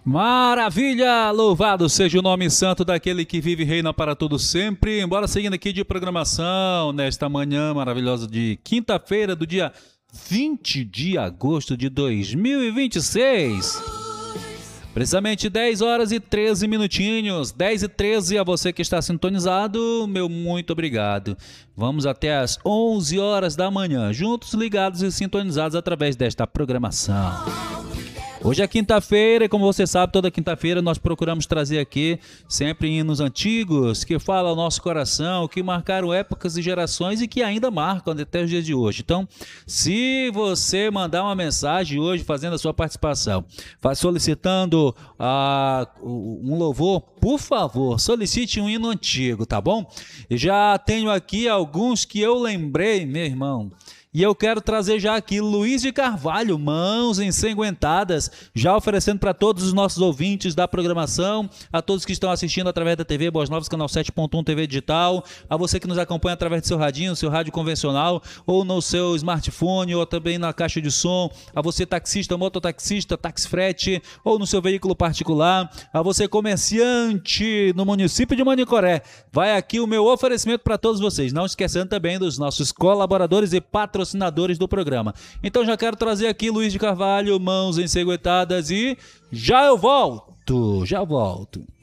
Maravilha! Louvado seja o nome santo daquele que vive e reina para todo sempre. Embora seguindo aqui de programação, nesta manhã maravilhosa de quinta-feira do dia 20 de agosto de 2026. Precisamente 10 horas e 13 minutinhos, 10 e 13, a você que está sintonizado, meu muito obrigado. Vamos até às 11 horas da manhã, juntos, ligados e sintonizados através desta programação. Hoje é quinta-feira e, como você sabe, toda quinta-feira nós procuramos trazer aqui sempre hinos antigos que falam ao nosso coração, que marcaram épocas e gerações e que ainda marcam até os dias de hoje. Então, se você mandar uma mensagem hoje fazendo a sua participação, solicitando um louvor, por favor, solicite um hino antigo, tá bom? Eu já tenho aqui alguns que eu lembrei, meu irmão. E eu quero trazer já aqui Luiz de Carvalho, Mãos Ensanguentadas, já oferecendo para todos os nossos ouvintes da programação, a todos que estão assistindo através da TV Boas Novas, canal 7.1 TV Digital, a você que nos acompanha através do seu radinho, seu rádio convencional, ou no seu smartphone, ou também na caixa de som, a você taxista, mototaxista, taxifrete, ou no seu veículo particular, a você comerciante no município de Manicoré. Vai aqui o meu oferecimento para todos vocês, não esquecendo também dos nossos colaboradores e patrocinadores do programa. Então já quero trazer aqui Luiz de Carvalho, Mãos Ensanguentadas, e já volto.